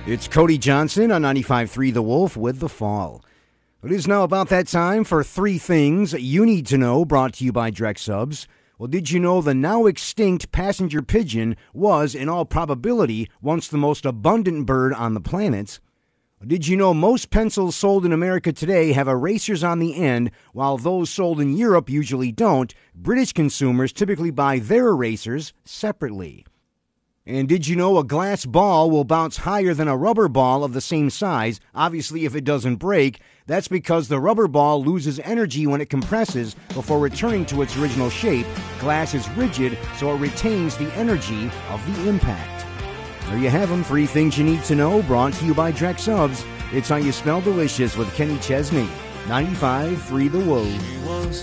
It's Cody Johnson on 95.3 The Wolf with The Fall. It is now about that time for three things you need to know, brought to you by Drex Subs. Well, did you know the now extinct passenger pigeon was, in all probability, once the most abundant bird on the planet? Did you know most pencils sold in America today have erasers on the end, while those sold in Europe usually don't? British consumers typically buy their erasers separately. And did you know a glass ball will bounce higher than a rubber ball of the same size? Obviously, if it doesn't break, that's because the rubber ball loses energy when it compresses before returning to its original shape. Glass is rigid, so it retains the energy of the impact. There you have them, three things you need to know, brought to you by Drex Subs. It's How You Smell Delicious with Kenny Chesney. 95.3 The Wolf.